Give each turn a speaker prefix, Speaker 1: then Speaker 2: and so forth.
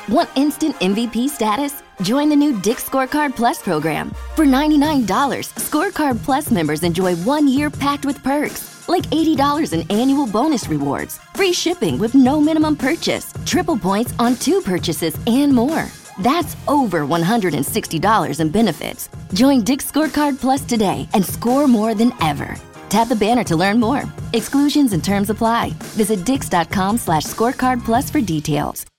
Speaker 1: Want instant MVP status? Join the new Dick's Scorecard Plus program. For $99, Scorecard Plus members enjoy 1 year packed with perks, like $80 in annual bonus rewards, free shipping with no minimum purchase, triple points on 2 purchases, and more. That's over $160 in benefits. Join Dick's Scorecard Plus today and score more than ever. Tap the banner to learn more. Exclusions and terms apply. Visit dix.com/scorecard plus for details.